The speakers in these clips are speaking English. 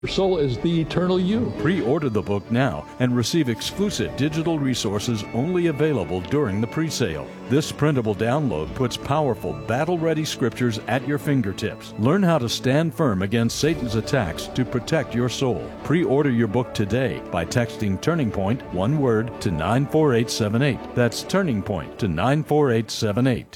Your soul is the eternal you. Pre-order the book now and receive exclusive digital resources only available during the pre-sale. This printable download puts powerful, battle-ready scriptures at your fingertips. Learn how to stand firm against Satan's attacks to protect your soul. Pre-order your book today by texting Turning Point, one word, to 94878. That's Turning Point to 94878.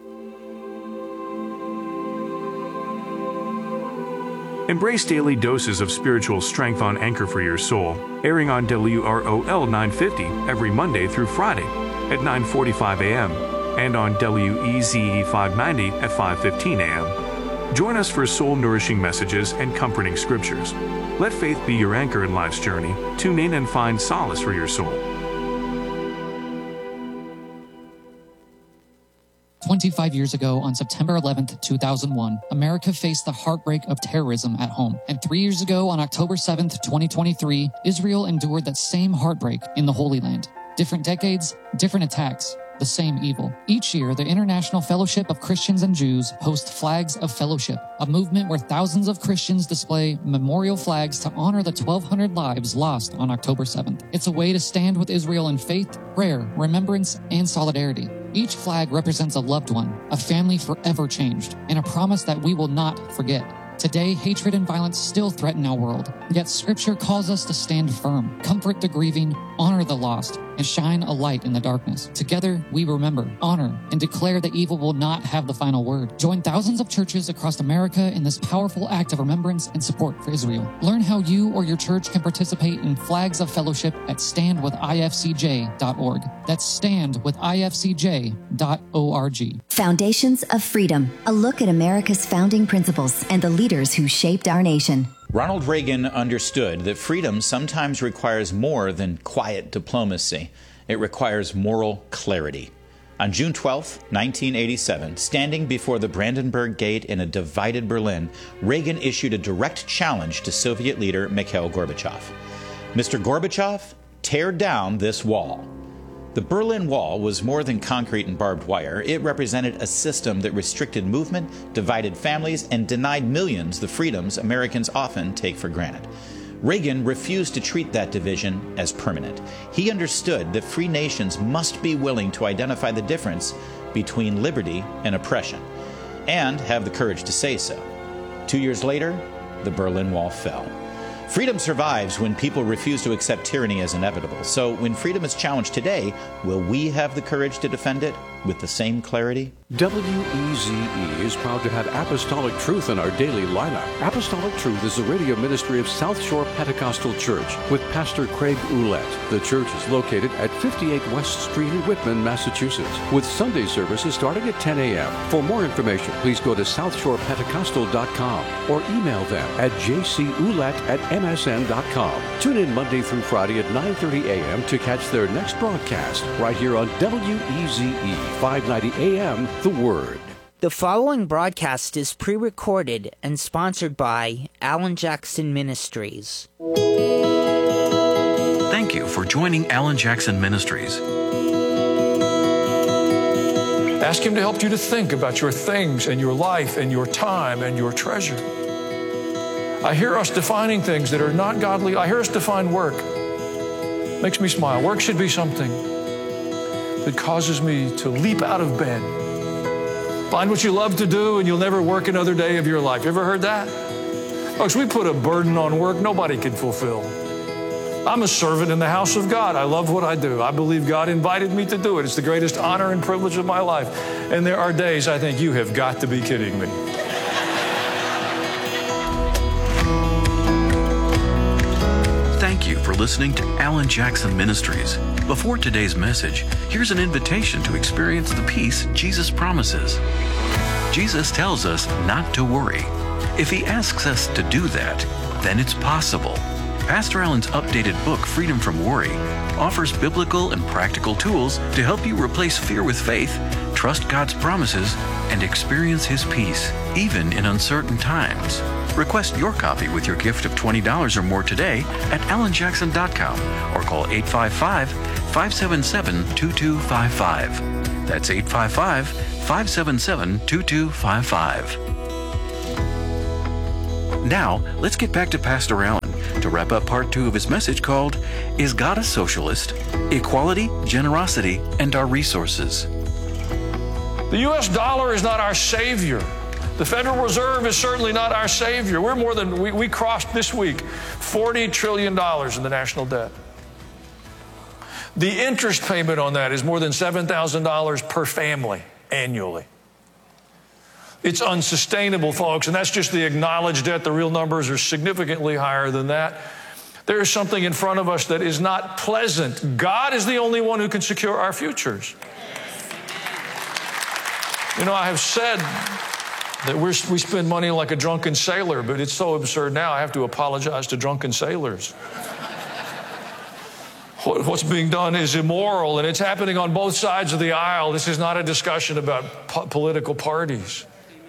Embrace daily doses of spiritual strength on Anchor for Your Soul, airing on WROL 950 every Monday through Friday at 9:45 a.m. and on WEZE 590 at 5:15 a.m. Join us for soul-nourishing messages and comforting scriptures. Let faith be your anchor in life's journey. Tune in and find solace for your soul. 25 years ago, on September 11th, 2001, America faced the heartbreak of terrorism at home. And 3 years ago, on October 7th, 2023, Israel endured that same heartbreak in the Holy Land. Different decades, different attacks, the same evil. Each year, the International Fellowship of Christians and Jews hosts Flags of Fellowship, a movement where thousands of Christians display memorial flags to honor the 1,200 lives lost on October 7th. It's a way to stand with Israel in faith, prayer, remembrance, and solidarity. Each flag represents a loved one, a family forever changed, and a promise that we will not forget. Today, hatred and violence still threaten our world, yet Scripture calls us to stand firm, comfort the grieving, honor the lost, and shine a light in the darkness. Together, we remember, honor, and declare that evil will not have the final word. Join thousands of churches across America in this powerful act of remembrance and support for Israel. Learn how you or your church can participate in Flags of Fellowship at standwithifcj.org. That's standwithifcj.org. Foundations of Freedom, a look at America's founding principles and the leaders who shaped our nation. Ronald Reagan understood that freedom sometimes requires more than quiet diplomacy. It requires moral clarity. On June 12, 1987, standing before the Brandenburg Gate in a divided Berlin, Reagan issued a direct challenge to Soviet leader Mikhail Gorbachev. Mr. Gorbachev, tear down this wall. The Berlin Wall was more than concrete and barbed wire. It represented a system that restricted movement, divided families, and denied millions the freedoms Americans often take for granted. Reagan refused to treat that division as permanent. He understood that free nations must be willing to identify the difference between liberty and oppression, and have the courage to say so. 2 years later, the Berlin Wall fell. Freedom survives when people refuse to accept tyranny as inevitable. So when freedom is challenged today, will we have the courage to defend it with the same clarity? WEZE is proud to have Apostolic Truth in our daily lineup. Apostolic Truth is the radio ministry of South Shore Pentecostal Church with Pastor Craig Ouellette. The church is located at 58 West Street in Whitman, Massachusetts, with Sunday services starting at 10 a.m. For more information, please go to southshorepentecostal.com or email them at jcouellette@msn.com. Tune in Monday through Friday at 9:30 a.m. to catch their next broadcast right here on WEZE 590 AM, The Word. The following broadcast is pre-recorded and sponsored by Alan Jackson Ministries. Thank you for joining Alan Jackson Ministries. Ask Him to help you to think about your things and your life and your time and your treasure. I hear us defining things that are not godly. I hear us define work. Makes me smile. Work should be something that causes me to leap out of bed. Find what you love to do and you'll never work another day of your life. You ever heard that? Folks, we put a burden on work nobody can fulfill. I'm a servant in the house of God. I love what I do. I believe God invited me to do it. It's the greatest honor and privilege of my life. And there are days I think you have got to be kidding me. Thank you for listening to Alan Jackson Ministries. Before today's message, here's an invitation to experience the peace Jesus promises. Jesus tells us not to worry. If He asks us to do that, then it's possible. Pastor Alan's updated book, Freedom from Worry, offers biblical and practical tools to help you replace fear with faith, trust God's promises, and experience His peace, even in uncertain times. Request your copy with your gift of $20 or more today at alanjackson.com or call 855-577-2255. That's 855-577-2255. Now, let's get back to Pastor Allen to wrap up part 2 of his message called, Is God a Socialist? Equality, Generosity, and Our Resources. The U.S. dollar is not our savior. The Federal Reserve is certainly not our savior. We crossed this week $40 trillion in the national debt. The interest payment on that is more than $7,000 per family annually. It's unsustainable, folks, and that's just the acknowledged debt. The real numbers are significantly higher than that. There is something in front of us that is not pleasant. God is the only one who can secure our futures. You know, I have said that we spend money like a drunken sailor, but it's so absurd now I have to apologize to drunken sailors. What's being done is immoral, and it's happening on both sides of the aisle. This is not a discussion about political parties.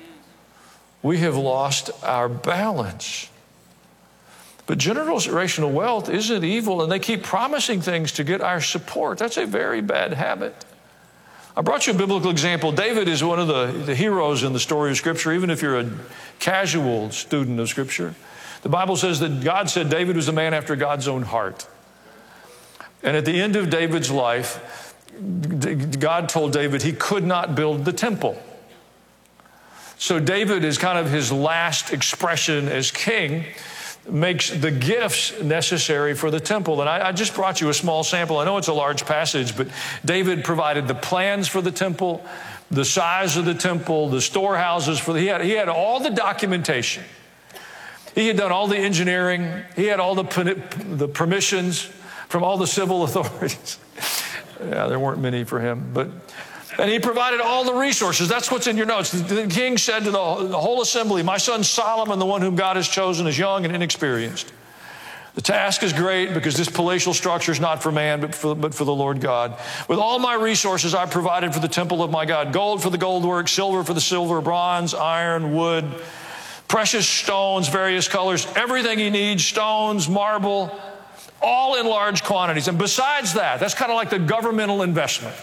We have lost our balance. But generational wealth isn't evil, and they keep promising things to get our support. That's a very bad habit. I brought you a biblical example. David is one of the heroes in the story of Scripture, even if you're a casual student of Scripture. The Bible says that God said David was a man after God's own heart. And at the end of David's life, God told David he could not build the temple. So David is kind of his last expression as king, makes the gifts necessary for the temple. And I just brought you a small sample. I know it's a large passage, but David provided the plans for the temple, the size of the temple, the storehouses he had all the documentation. He had done all the engineering. He had all the permissions from all the civil authorities. Yeah, there weren't many for him, and he provided all the resources. That's what's in your notes. The king said to the whole assembly, my son Solomon, the one whom God has chosen, is young and inexperienced. The task is great because this palatial structure is not for man, but for the Lord God. With all my resources, I provided for the temple of my God. Gold for the gold work, silver for the silver, bronze, iron, wood, precious stones, various colors, everything he needs, stones, marble, all in large quantities. And besides that, that's kind of like the governmental investment.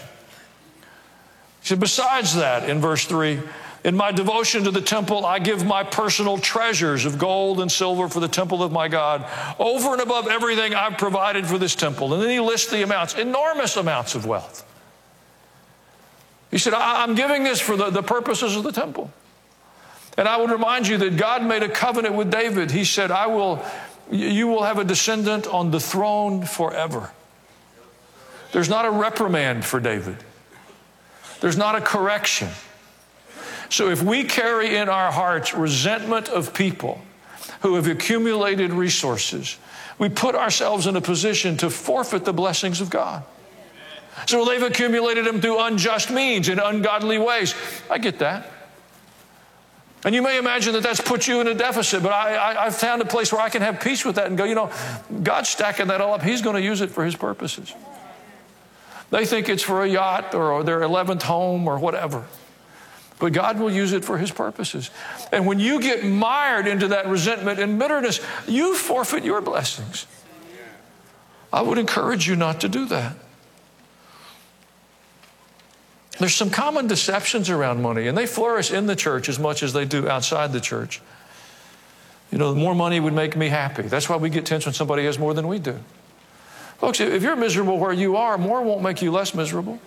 He said, besides that, in verse 3, in my devotion to the temple, I give my personal treasures of gold and silver for the temple of my God, over and above everything I've provided for this temple. And then he lists the amounts, enormous amounts of wealth. He said, I'm giving this for the purposes of the temple. And I would remind you that God made a covenant with David. He said, you will have a descendant on the throne forever. There's not a reprimand for David. There's not a correction. So if we carry in our hearts resentment of people who have accumulated resources, we put ourselves in a position to forfeit the blessings of God. So they've accumulated them through unjust means, in ungodly ways. I get that. And you may imagine that that's put you in a deficit, but I've found a place where I can have peace with that and go, God's stacking that all up. He's going to use it for His purposes. They think it's for a yacht or their 11th home or whatever. But God will use it for His purposes. And when you get mired into that resentment and bitterness, you forfeit your blessings. I would encourage you not to do that. There's some common deceptions around money, and they flourish in the church as much as they do outside the church. The more money would make me happy. That's why we get tense when somebody has more than we do. Folks, if you're miserable where you are, more won't make you less miserable.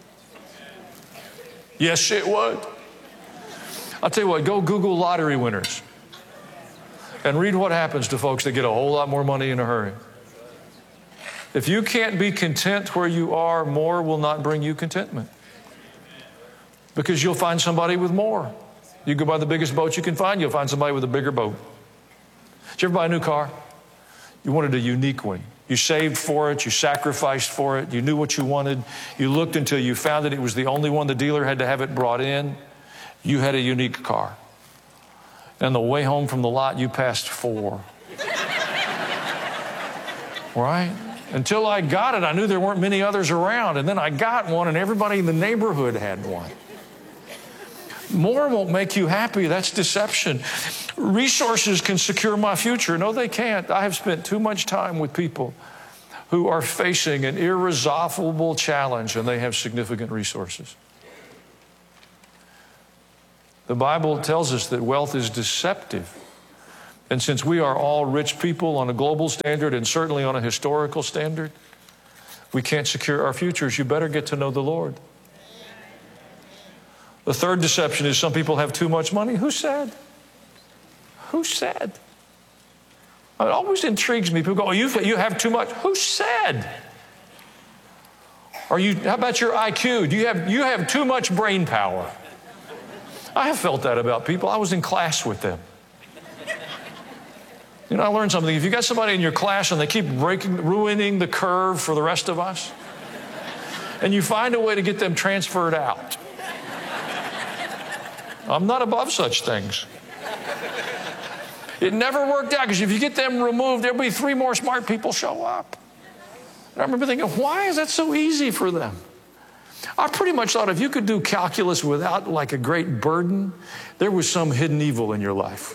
Yes, it would. I'll tell you what, go Google lottery winners and read what happens to folks that get a whole lot more money in a hurry. If you can't be content where you are, more will not bring you contentment. Because you'll find somebody with more. You go buy the biggest boat you can find, you'll find somebody with a bigger boat. Did you ever buy a new car? You wanted a unique one. You saved for it, you sacrificed for it, you knew what you wanted. You looked until you found that it was the only one the dealer had to have it brought in. You had a unique car. And on the way home from the lot, you passed 4. Right? Until I got it, I knew there weren't many others around. And then I got one, and everybody in the neighborhood had one. More won't make you happy. That's deception. Resources can secure my future. No, they can't. I have spent too much time with people who are facing an irresolvable challenge, and they have significant resources. The Bible tells us that wealth is deceptive. And since we are all rich people on a global standard and certainly on a historical standard, we can't secure our futures. You better get to know the Lord. The third deception is some people have too much money. Who said? Who said? It always intrigues me. People go, oh, you have too much. Who said? How about your IQ? You have too much brain power. I have felt that about people. I was in class with them. You know, I learned something. If you got somebody in your class and they keep ruining the curve for the rest of us, and you find a way to get them transferred out. I'm not above such things. It never worked out, because if you get them removed, there'll be 3 more smart people show up. And I remember thinking, why is that so easy for them? I pretty much thought if you could do calculus without like a great burden, there was some hidden evil in your life.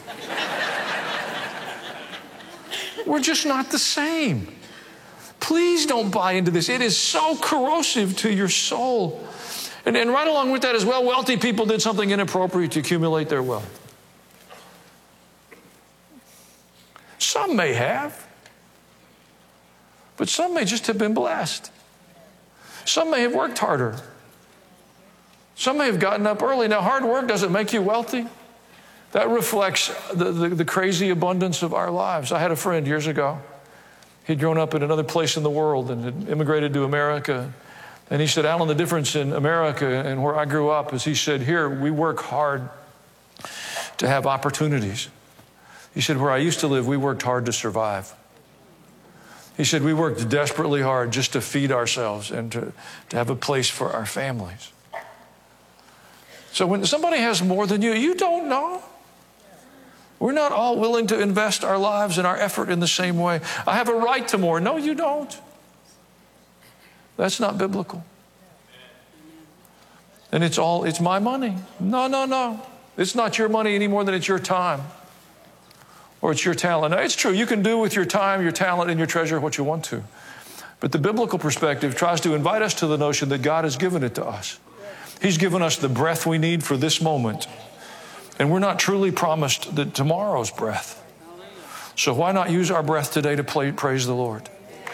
We're just not the same. Please don't buy into this. It is so corrosive to your soul. And right along with that as well, wealthy people did something inappropriate to accumulate their wealth. Some may have, but some may just have been blessed. Some may have worked harder. Some may have gotten up early. Now, hard work doesn't make you wealthy. That reflects the crazy abundance of our lives. I had a friend years ago. He'd grown up in another place in the world and had immigrated to America. And he said, Alan, the difference in America and where I grew up is, he said, here we work hard to have opportunities. He said, where I used to live, we worked hard to survive. He said, we worked desperately hard just to feed ourselves and to have a place for our families. So when somebody has more than you don't know. We're not all willing to invest our lives and our effort in the same way. I have a right to more. No, you don't. That's not biblical. And it's my money. No. It's not your money any more than it's your time or it's your talent. Now, it's true. You can do with your time, your talent, and your treasure what you want to. But the biblical perspective tries to invite us to the notion that God has given it to us. He's given us the breath we need for this moment. And we're not truly promised that tomorrow's breath. So why not use our breath today to praise the Lord?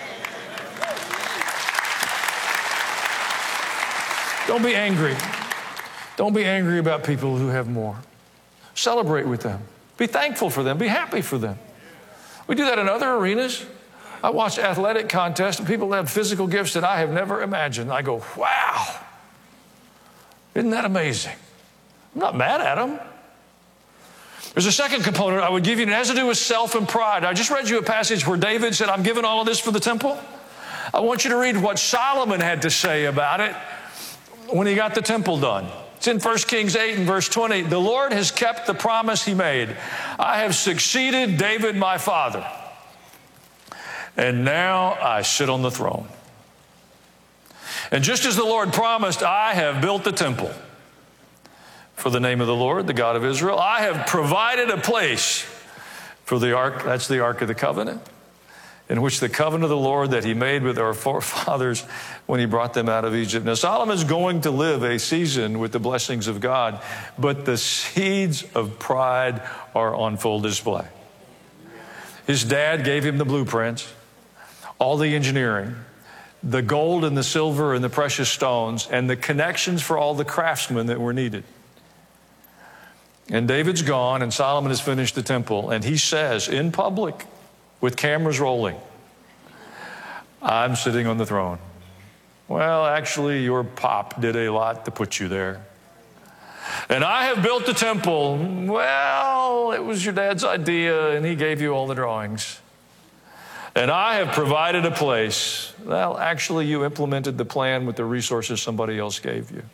Don't be angry. Don't be angry about people who have more. Celebrate with them. Be thankful for them. Be happy for them. We do that in other arenas. I watch athletic contests and people have physical gifts that I have never imagined. I go, wow. Isn't that amazing? I'm not mad at them. There's a second component I would give you, and it has to do with self and pride. I just read you a passage where David said, I'm giving all of this for the temple. I want you to read what Solomon had to say about it when he got the temple done. It's in 1 Kings 8 and verse 20. The Lord has kept the promise he made. I have succeeded David my father, and now I sit on the throne. And just as the Lord promised, I have built the temple for the name of the Lord, the God of Israel. I have provided a place for the ark, that's the Ark of the Covenant, in which the covenant of the Lord that he made with our forefathers when he brought them out of Egypt. Now, Solomon's going to live a season with the blessings of God, but the seeds of pride are on full display. His dad gave him the blueprints, all the engineering, the gold and the silver and the precious stones, and the connections for all the craftsmen that were needed. And David's gone, and Solomon has finished the temple, and he says in public, with cameras rolling, I'm sitting on the throne. Well, actually, your pop did a lot to put you there. And I have built the temple. Well, it was your dad's idea, and he gave you all the drawings. And I have provided a place. Well, actually, you implemented the plan with the resources somebody else gave you.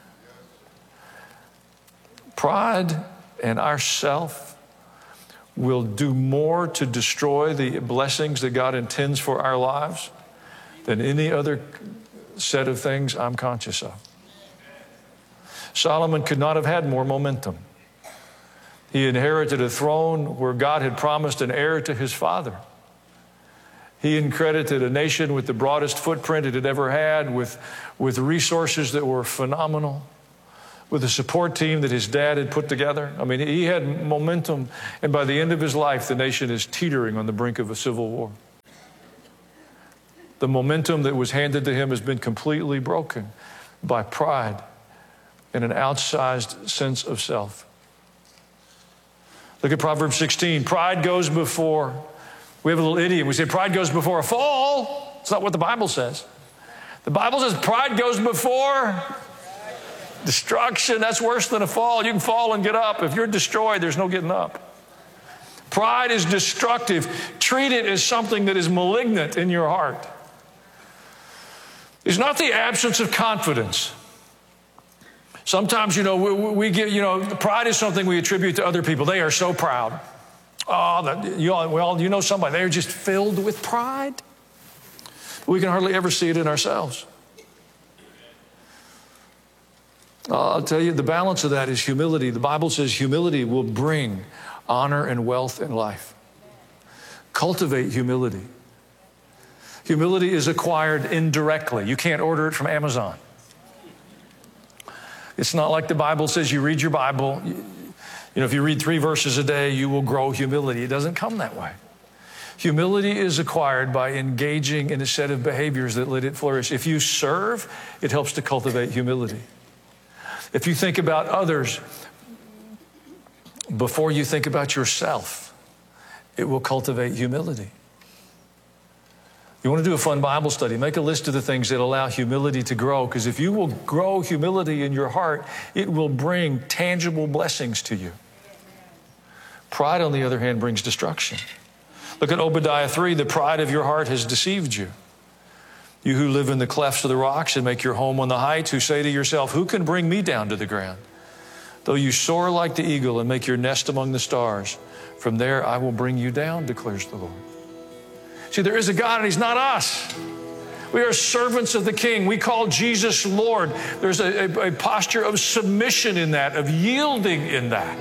Pride and ourself will do more to destroy the blessings that God intends for our lives than any other set of things I'm conscious of. Solomon could not have had more momentum. He inherited a throne where God had promised an heir to his father. He inherited a nation with the broadest footprint it had ever had, with resources that were phenomenal. with a support team that his dad had put together. I mean, he had momentum, and by the end of his life, the nation is teetering on the brink of a civil war. The momentum that was handed to him has been completely broken by pride and an outsized sense of self. Look at Proverbs 16. Pride goes before, we have a little idiom. We say pride goes before a fall. It's not what the Bible says. The Bible says pride goes before destruction. That's worse than a fall. You can fall and get up. If you're destroyed, there's no getting up. Pride is destructive. Treat it as something that is malignant in your heart. It's not the absence of confidence. Sometimes, we get, pride is something we attribute to other people. They are so proud. You know somebody, they're just filled with pride. We can hardly ever see it in ourselves. I'll tell you, the balance of that is humility. The Bible says humility will bring honor and wealth in life. Cultivate humility. Humility is acquired indirectly. You can't order it from Amazon. It's not like the Bible says you read your Bible. If you read 3 verses a day, you will grow humility. It doesn't come that way. Humility is acquired by engaging in a set of behaviors that let it flourish. If you serve, it helps to cultivate humility. If you think about others before you think about yourself, it will cultivate humility. You want to do a fun Bible study, make a list of the things that allow humility to grow, because if you will grow humility in your heart, it will bring tangible blessings to you. Pride, on the other hand, brings destruction. Look at Obadiah 3. The pride of your heart has deceived you. You who live in the clefts of the rocks and make your home on the heights, who say to yourself, who can bring me down to the ground? Though you soar like the eagle and make your nest among the stars, from there I will bring you down, declares the Lord. See, there is a God and He's not us. We are servants of the King. We call Jesus Lord. There's a posture of submission in that, of yielding in that.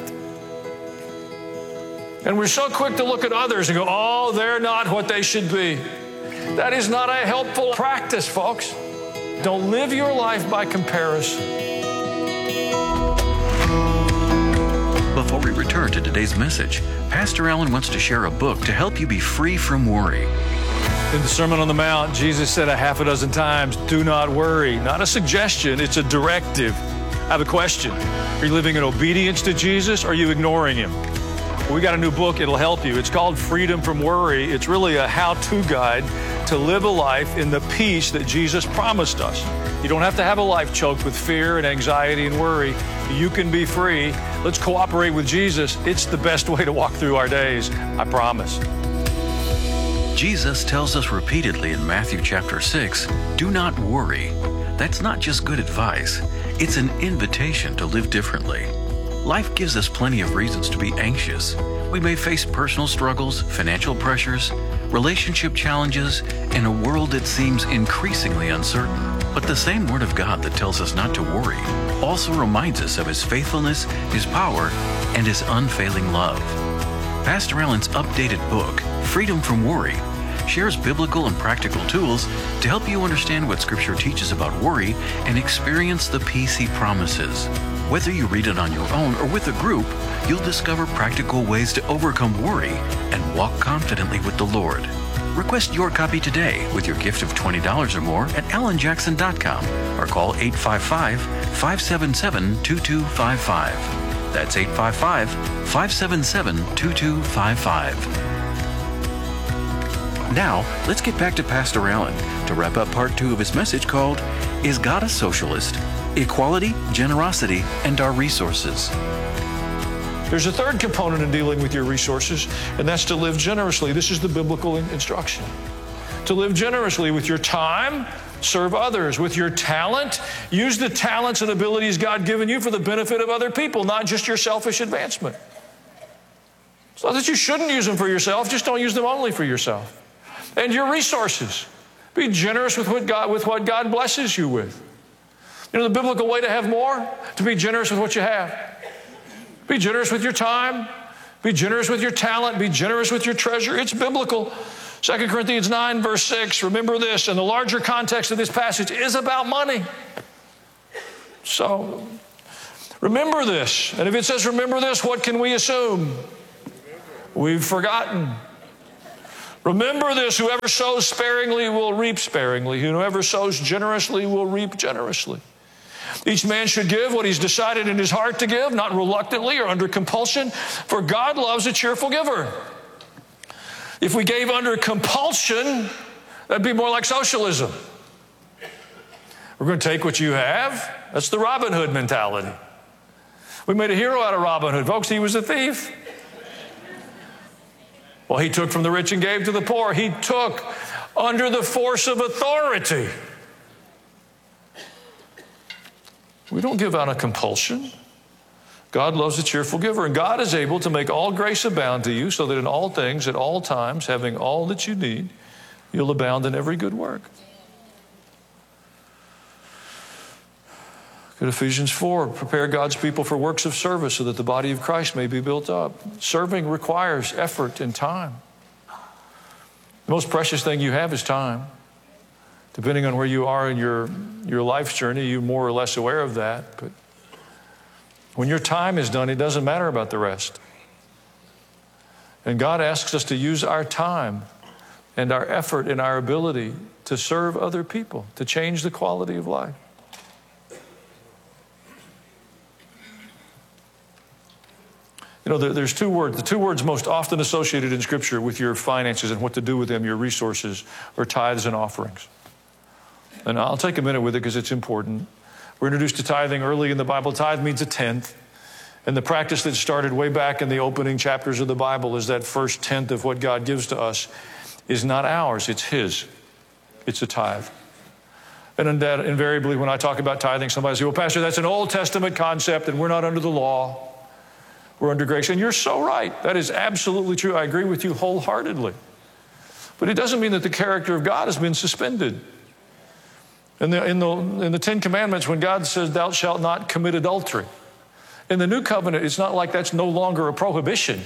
And we're so quick to look at others and go, oh, they're not what they should be. That is not a helpful practice, folks. Don't live your life by comparison. Before we return to today's message, Pastor Allen wants to share a book to help you be free from worry. In the Sermon on the Mount, Jesus said 6 times, do not worry. Not a suggestion, it's a directive. I have a question. Are you living in obedience to Jesus, or are you ignoring Him? Well, we got a new book, it'll help you. It's called Freedom from Worry. It's really a how-to guide to live a life in the peace that Jesus promised us. You don't have to have a life choked with fear and anxiety and worry. You can be free. Let's cooperate with Jesus. It's the best way to walk through our days, I promise. Jesus tells us repeatedly in Matthew chapter 6, do not worry. That's not just good advice. It's an invitation to live differently. Life gives us plenty of reasons to be anxious. We may face personal struggles, financial pressures, relationship challenges, and a world that seems increasingly uncertain. But the same Word of God that tells us not to worry also reminds us of His faithfulness, His power, and His unfailing love. Pastor Allen's updated book, Freedom from Worry, shares biblical and practical tools to help you understand what Scripture teaches about worry and experience the peace He promises. Whether you read it on your own or with a group, you'll discover practical ways to overcome worry and walk confidently with the Lord. Request your copy today with your gift of $20 or more at allenjackson.com or call 855-577-2255. That's 855-577-2255. Now, let's get back to Pastor Allen to wrap up part 2 of his message called, Is God a Socialist? Equality, Generosity, and Our Resources. There's a third component in dealing with your resources, and that's to live generously. This is the biblical instruction. To live generously with your time, serve others. With your talent, use the talents and abilities God given you for the benefit of other people, not just your selfish advancement. It's not that you shouldn't use them for yourself, just don't use them only for yourself. And your resources. Be generous with what God blesses you with. You know the biblical way to have more? To be generous with what you have. Be generous with your time. Be generous with your talent. Be generous with your treasure. It's biblical. 2 Corinthians 9, verse 6. Remember this, and the larger context of this passage is about money. So, Remember this. And if it says remember this, what can we assume? We've forgotten. Remember this, whoever sows sparingly will reap sparingly. Whoever sows generously will reap generously. Each man should give what he's decided in his heart to give, not reluctantly or under compulsion, for God loves a cheerful giver. If we gave under compulsion, that'd be more like socialism. We're going to take what you have. That's the Robin Hood mentality. We made a hero out of Robin Hood. Folks, he was a thief. Well, he took from the rich and gave to the poor. He took under the force of authority. We don't give out of compulsion. God loves a cheerful giver, and God is able to make all grace abound to you so that in all things, at all times, having all that you need, you'll abound in every good work. Good Ephesians 4, prepare God's people for works of service so that the body of Christ may be built up. Serving requires effort and time. The most precious thing you have is time. Depending on where you are in your life's journey, you're more or less aware of that. But when your time is done, it doesn't matter about the rest. And God asks us to use our time and our effort and our ability to serve other people, to change the quality of life. You know, there's two words. The two words most often associated in Scripture with your finances and what to do with them, your resources, are tithes and offerings. And I'll take a minute with it because it's important. We're introduced to tithing early in the Bible. Tithe means a tenth. And the practice that started way back in the opening chapters of the Bible is that first tenth of what God gives to us is not ours, it's His. It's a tithe. And that invariably when I talk about tithing, somebody says, well, Pastor, that's an Old Testament concept and we're not under the law. We're under grace. And you're so right. That is absolutely true. I agree with you wholeheartedly. But it doesn't mean that the character of God has been suspended. In the Ten Commandments, when God says, thou shalt not commit adultery, in the New Covenant, it's not like that's no longer a prohibition.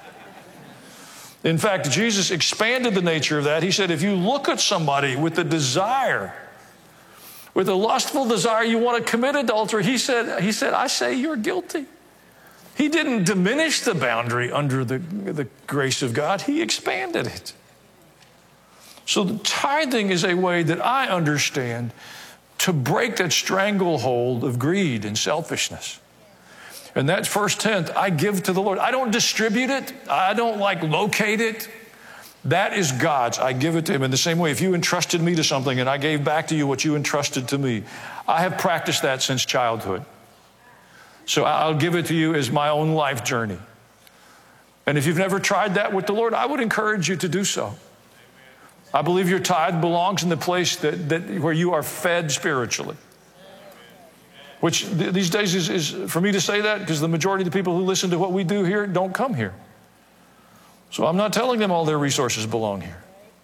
In fact, Jesus expanded the nature of that. He said, if you look at somebody with a desire, with a lustful desire, you want to commit adultery, he said, I say you're guilty. He didn't diminish the boundary under the grace of God. He expanded it. So the tithing is a way that I understand to break that stranglehold of greed and selfishness. And that first tenth, I give to the Lord. I don't distribute it. I don't locate it. That is God's. I give it to Him. In the same way, if you entrusted me to something and I gave back to you what you entrusted to me, I have practiced that since childhood. So I'll give it to you as my own life journey. And if you've never tried that with the Lord, I would encourage you to do so. I believe your tithe belongs in the place where you are fed spiritually. Which these days is for me to say that because the majority of the people who listen to what we do here don't come here. So I'm not telling them all their resources belong here.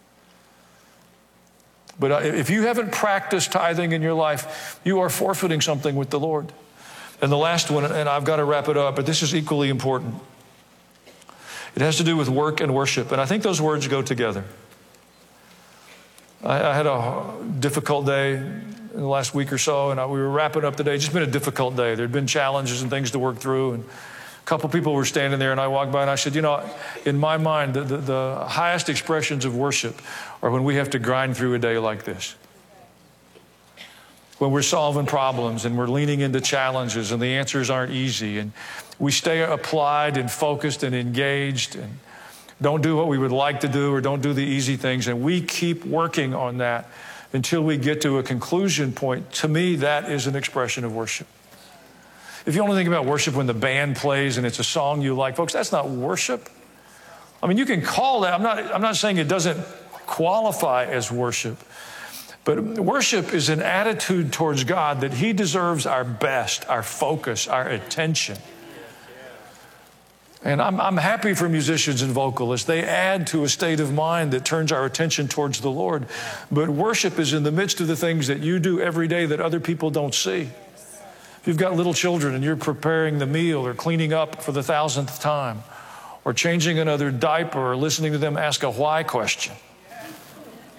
But if you haven't practiced tithing in your life, you are forfeiting something with the Lord. And the last one, and I've got to wrap it up, but this is equally important. It has to do with work and worship. And I think those words go together. I had a difficult day in the last week or so, and we were wrapping up the day. It's just been a difficult day. There had been challenges and things to work through. And a couple people were standing there, and I walked by, and I said, you know, in my mind, the highest expressions of worship are when we have to grind through a day like this. When we're solving problems and we're leaning into challenges and the answers aren't easy and we stay applied and focused and engaged and don't do what we would like to do or don't do the easy things, and we keep working on that until we get to a conclusion point. To me, that is an expression of worship. If you only think about worship when the band plays and it's a song you like, folks, that's not worship. I mean, you can call that. I'm not saying it doesn't qualify as worship. But worship is an attitude towards God that He deserves our best, our focus, our attention. And I'm happy for musicians and vocalists. They add to a state of mind that turns our attention towards the Lord. But worship is in the midst of the things that you do every day that other people don't see. If you've got little children and you're preparing the meal or cleaning up for the 1,000th time or changing another diaper or listening to them ask a why question,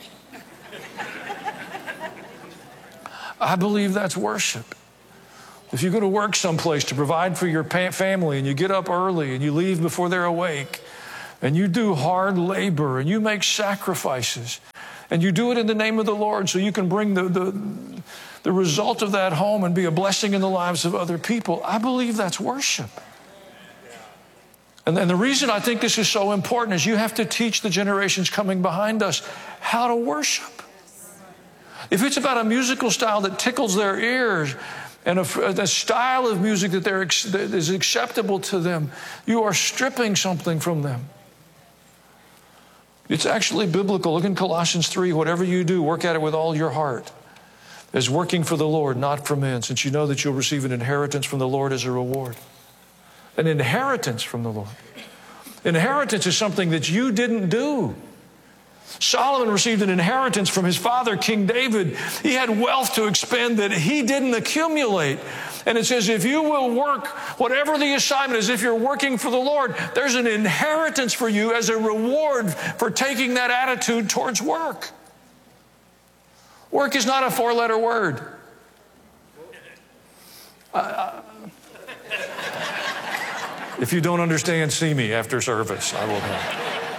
I believe that's worship. If you go to work someplace to provide for your family and you get up early and you leave before they're awake and you do hard labor and you make sacrifices and you do it in the name of the Lord so you can bring the result of that home and be a blessing in the lives of other people, I believe that's worship. And the reason I think this is so important is you have to teach the generations coming behind us how to worship. If it's about a musical style that tickles their ears and a style of music that is acceptable to them, you are stripping something from them. It's actually biblical. Look in Colossians 3. Whatever you do, work at it with all your heart, as working for the Lord, not for men, since you know that you'll receive an inheritance from the Lord as a reward. An inheritance from the Lord. Inheritance is something that you didn't do. Solomon received an inheritance from his father, King David. He had wealth to expend that he didn't accumulate. And it says, if you will work, whatever the assignment is, if you're working for the Lord, there's an inheritance for you as a reward for taking that attitude towards work. Work is not a four-letter word. If you don't understand, see me after service. I will help.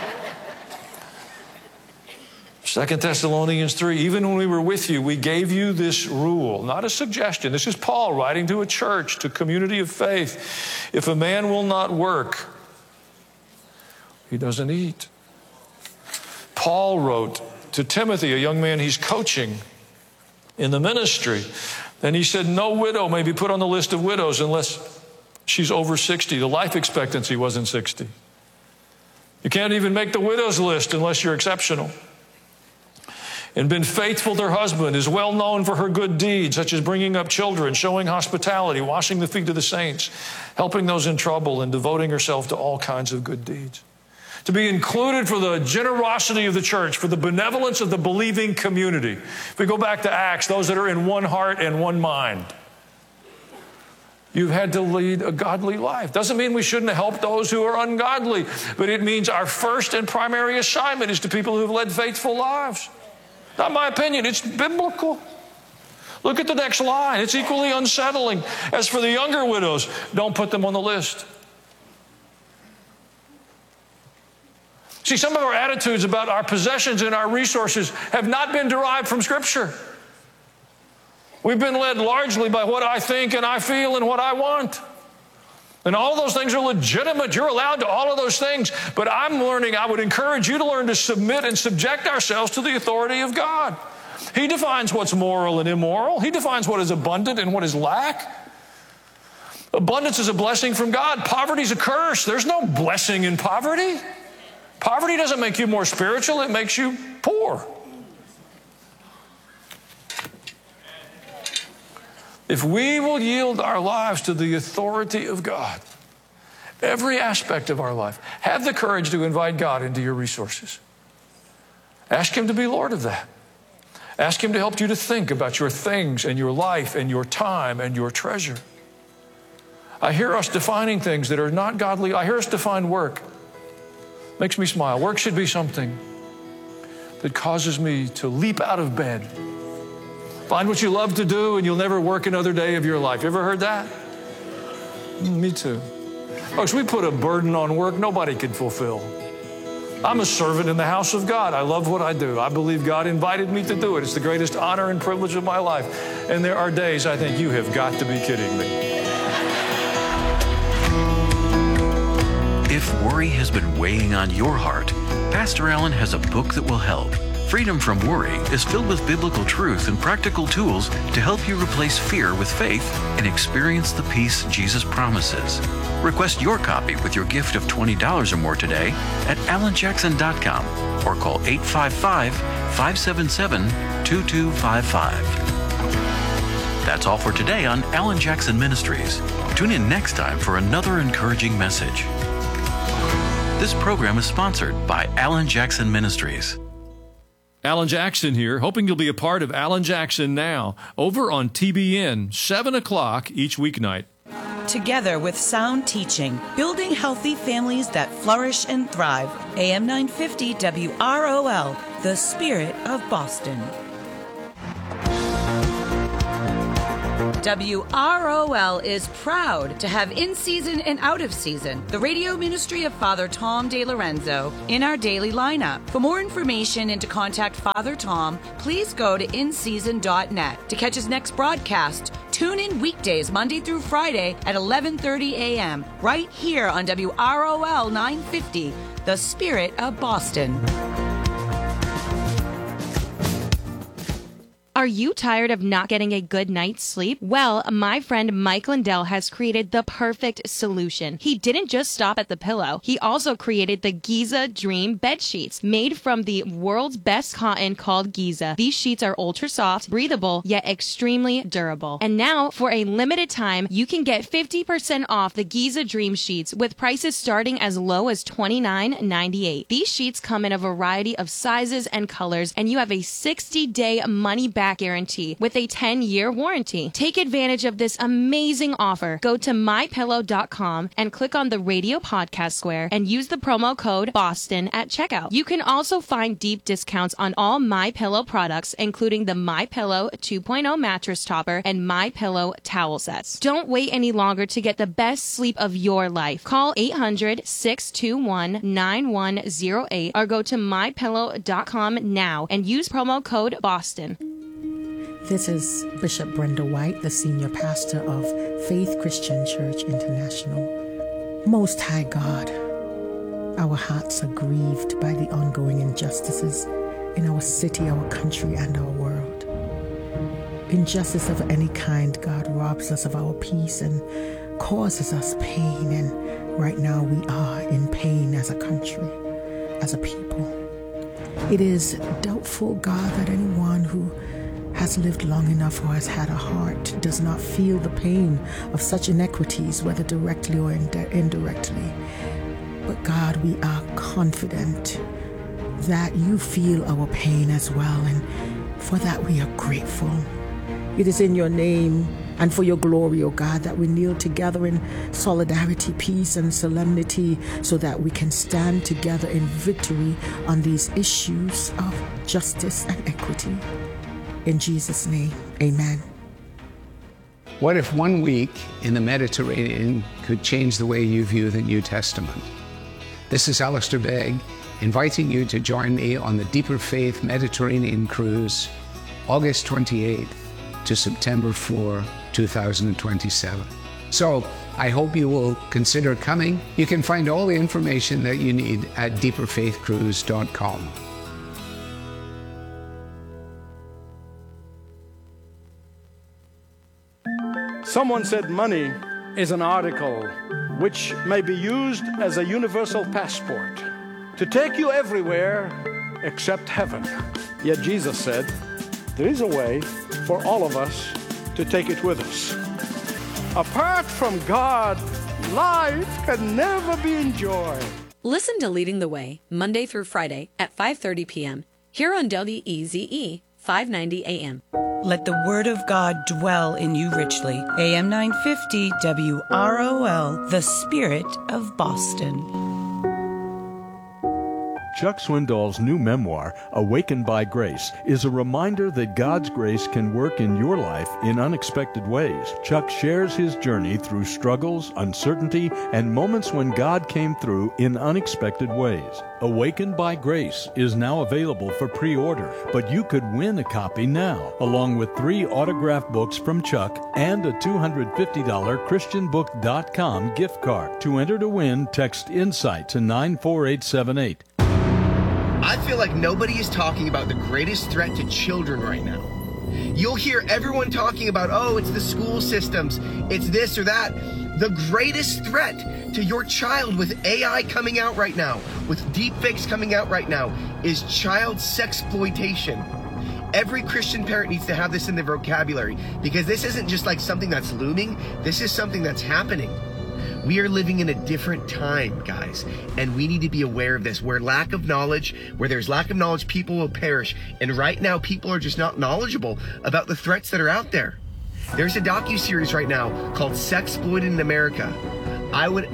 2 Thessalonians 3, even when we were with you, we gave you this rule, not a suggestion. This is Paul writing to a church, to a community of faith. If a man will not work, he doesn't eat. Paul wrote to Timothy, a young man he's coaching in the ministry, and he said, no widow may be put on the list of widows unless she's over 60. The life expectancy wasn't 60. You can't even make the widow's list unless you're exceptional. And been faithful to her husband, is well known for her good deeds, such as bringing up children, showing hospitality, washing the feet of the saints, helping those in trouble, and devoting herself to all kinds of good deeds. To be included for the generosity of the church, for the benevolence of the believing community. If we go back to Acts, those that are in one heart and one mind. You've had to lead a godly life. Doesn't mean we shouldn't help those who are ungodly, but it means our first and primary assignment is to people who have led faithful lives. Not my opinion, it's biblical. Look at the next line. It's equally unsettling. As for the younger widows, don't put them on the list. See, some of our attitudes about our possessions and our resources have not been derived from Scripture. We've been led largely by what I think and I feel and what I want. And all of those things are legitimate. You're allowed to all of those things. But I'm learning, I would encourage you to learn to submit and subject ourselves to the authority of God. He defines what's moral and immoral. He defines what is abundant and what is lack. Abundance is a blessing from God. Poverty is a curse. There's no blessing in poverty. Poverty doesn't make you more spiritual. It makes you poor. If we will yield our lives to the authority of God, every aspect of our life, have the courage to invite God into your resources. Ask Him to be Lord of that. Ask Him to help you to think about your things and your life and your time and your treasure. I hear us defining things that are not godly. I hear us define work. Makes me smile. Work should be something that causes me to leap out of bed. Find what you love to do and you'll never work another day of your life. You ever heard that? Me too. Folks, we put a burden on work nobody can fulfill. I'm a servant in the house of God. I love what I do. I believe God invited me to do it. It's the greatest honor and privilege of my life. And there are days I think you have got to be kidding me. If worry has been weighing on your heart, Pastor Allen has a book that will help. Freedom from Worry is filled with biblical truth and practical tools to help you replace fear with faith and experience the peace Jesus promises. Request your copy with your gift of $20 or more today at alanjackson.com or call 855-577-2255. That's all for today on Alan Jackson Ministries. Tune in next time for another encouraging message. This program is sponsored by Alan Jackson Ministries. Alan Jackson here, hoping you'll be a part of Alan Jackson Now, over on TBN, 7 o'clock each weeknight. Together with sound teaching, building healthy families that flourish and thrive. AM 950 WROL, the spirit of Boston. WROL is proud to have in season and out of season the radio ministry of Father Tom DeLorenzo in our daily lineup. For more information and to contact Father Tom, please go to inseason.net. To catch his next broadcast, tune in weekdays Monday through Friday at 11:30 a.m. right here on WROL 950, The Spirit of Boston. Are you tired of not getting a good night's sleep? Well, my friend Mike Lindell has created the perfect solution. He didn't just stop at the pillow. He also created the Giza Dream bed sheets, made from the world's best cotton called Giza. These sheets are ultra soft, breathable, yet extremely durable. And now, for a limited time, you can get 50% off the Giza Dream sheets with prices starting as low as $29.98. These sheets come in a variety of sizes and colors, and you have a 60-day money-back guarantee with a 10-year warranty. Take advantage of this amazing offer. Go to mypillow.com and click on the radio podcast square and use the promo code BOSTON at checkout. You can also find deep discounts on all MyPillow products, including the MyPillow 2.0 mattress topper and MyPillow towel sets. Don't wait any longer to get the best sleep of your life. Call 800-621-9108 or go to mypillow.com now and use promo code BOSTON. This is Bishop Brenda White, the senior pastor of Faith Christian Church International. Most High God, our hearts are grieved by the ongoing injustices in our city, our country, and our world. Injustice of any kind, God, robs us of our peace and causes us pain. And right now we are in pain as a country, as a people. It is doubtful, God, that anyone who has lived long enough or has had a heart does not feel the pain of such inequities, whether directly or indirectly. But God, we are confident that you feel our pain as well, and for that we are grateful. It is in your name and for your glory, O God, that we kneel together in solidarity, peace, and solemnity so that we can stand together in victory on these issues of justice and equity. In Jesus' name, amen. What if 1 week in the Mediterranean could change the way you view the New Testament? This is Alistair Begg, inviting you to join me on the Deeper Faith Mediterranean Cruise, August 28th to September 4, 2027. So I hope you will consider coming. You can find all the information that you need at deeperfaithcruise.com. Someone said money is an article which may be used as a universal passport to take you everywhere except heaven. Yet Jesus said, there is a way for all of us to take it with us. Apart from God, life can never be enjoyed. Listen to Leading the Way, Monday through Friday at 5:30 p.m. here on WEZE 590 AM. Let the Word of God dwell in you richly. AM 950 WROL, The Spirit of Boston. Chuck Swindoll's new memoir, Awakened by Grace, is a reminder that God's grace can work in your life in unexpected ways. Chuck shares his journey through struggles, uncertainty, and moments when God came through in unexpected ways. Awakened by Grace is now available for pre-order, but you could win a copy now, along with 3 autographed books from Chuck and a $250 ChristianBook.com gift card. To enter to win, text INSIGHT to 94878. I feel like nobody is talking about the greatest threat to children right now. You'll hear everyone talking about, oh, it's the school systems, it's this or that. The greatest threat to your child with AI coming out right now, with deepfakes coming out right now, is child sexploitation. Every Christian parent needs to have this in their vocabulary, because this isn't just like something that's looming, this is something that's happening. We are living in a different time, guys, and we need to be aware of this. Where there's lack of knowledge, people will perish. And right now, people are just not knowledgeable about the threats that are out there. There's a docuseries right now called Sexploited in America I would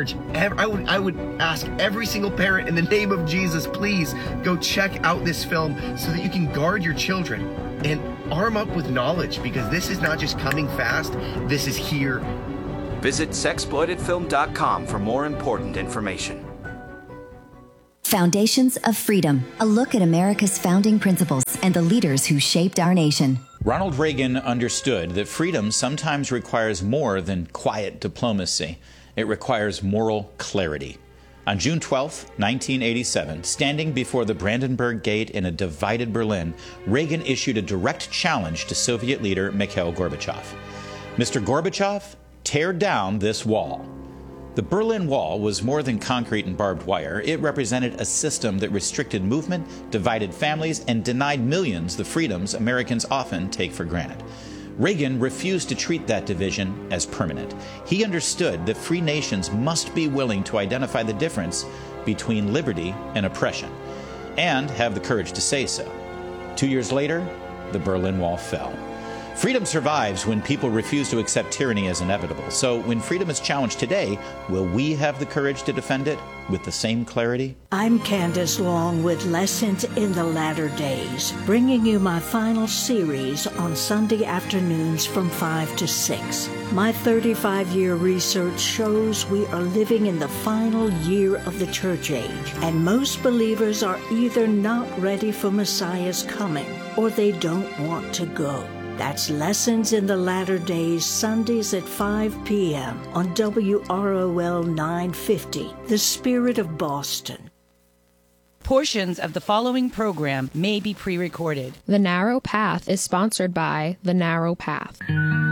ask every single parent in the name of Jesus, please go check out this film so that you can guard your children and arm up with knowledge, because this is not just coming fast, this is here. Visit sexploitedfilm.com for more important information. Foundations of Freedom, a look at America's founding principles and the leaders who shaped our nation. Ronald Reagan understood that freedom sometimes requires more than quiet diplomacy. It requires moral clarity. On June 12, 1987, standing before the Brandenburg Gate in a divided Berlin, Reagan issued a direct challenge to Soviet leader Mikhail Gorbachev. Mr. Gorbachev, tear down this wall. The Berlin Wall was more than concrete and barbed wire. It represented a system that restricted movement, divided families, and denied millions the freedoms Americans often take for granted. Reagan refused to treat that division as permanent. He understood that free nations must be willing to identify the difference between liberty and oppression, and have the courage to say so. 2 years later, the Berlin Wall fell. Freedom survives when people refuse to accept tyranny as inevitable. So when freedom is challenged today, will we have the courage to defend it with the same clarity? I'm Candace Long with Lessons in the Latter Days, bringing you my final series on Sunday afternoons from 5 to 6. My 35-year research shows we are living in the final year of the church age, and most believers are either not ready for Messiah's coming or they don't want to go. That's Lessons in the Latter Days, Sundays at 5 p.m. on WROL 950, The Spirit of Boston. Portions of the following program may be pre-recorded. The Narrow Path is sponsored by The Narrow Path.